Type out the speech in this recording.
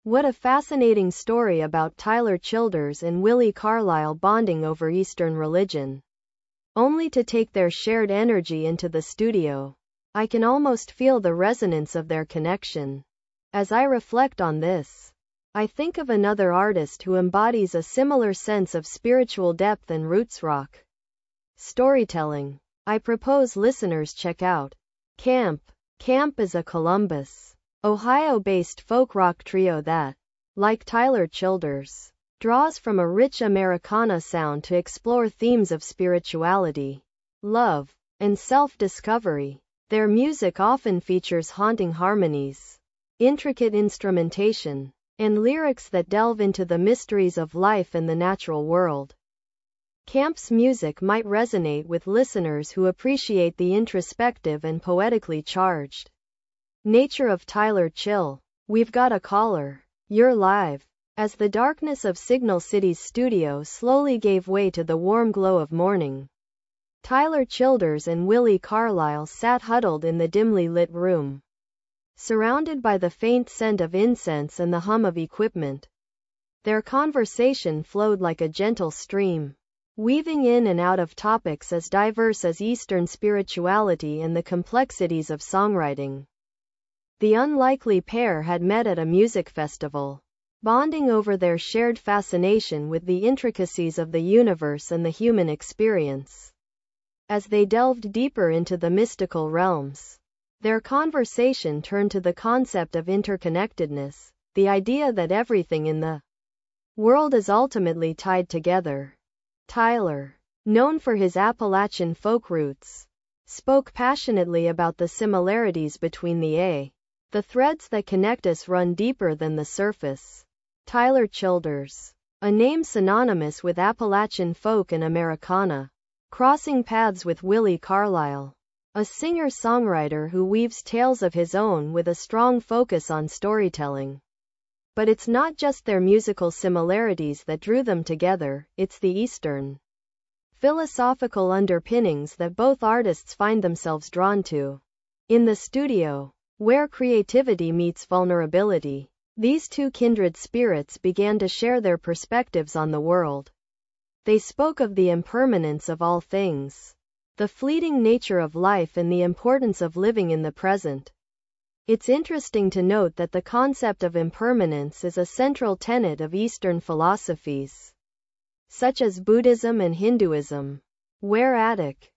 What a fascinating story about Tyler Childers and Willie Carlisle bonding over Eastern religion. Only to take their shared energy into the studio. I can almost feel the resonance of their connection. As I reflect on this, I think of another artist who embodies a similar sense of spiritual depth and roots rock storytelling. I propose listeners check out Camp. Camp is a Columbus, Ohio-based folk rock trio that, like Tyler Childers, draws from a rich Americana sound to explore themes of spirituality, love, and self-discovery. Their music often features haunting harmonies, intricate instrumentation, and lyrics that delve into the mysteries of life and the natural world. Camp's music might resonate with listeners who appreciate the introspective and poetically charged nature of Tyler Chill. We've got a caller. You're live. As the darkness of Signal City's studio slowly gave way to the warm glow of morning, Tyler Childers and Willie Carlisle sat huddled in the dimly lit room, surrounded by the faint scent of incense and the hum of equipment. Their conversation flowed like a gentle stream, weaving in and out of topics as diverse as Eastern spirituality and the complexities of songwriting. The unlikely pair had met at a music festival, bonding over their shared fascination with the intricacies of the universe and the human experience. As they delved deeper into the mystical realms, their conversation turned to the concept of interconnectedness, the idea that everything in the world is ultimately tied together. Tyler, known for his Appalachian folk roots, spoke passionately about the similarities between the threads that connect us run deeper than the surface. Tyler Childers, a name synonymous with Appalachian folk and Americana, crossing paths with Willie Carlisle, a singer-songwriter who weaves tales of his own with a strong focus on storytelling. But it's not just their musical similarities that drew them together, it's the Eastern philosophical underpinnings that both artists find themselves drawn to. In the studio, where creativity meets vulnerability, these two kindred spirits began to share their perspectives on the world. They spoke of the impermanence of all things, the fleeting nature of life, and the importance of living in the present. It's interesting to note that the concept of impermanence is a central tenet of Eastern philosophies, such as Buddhism and Hinduism, where Attic,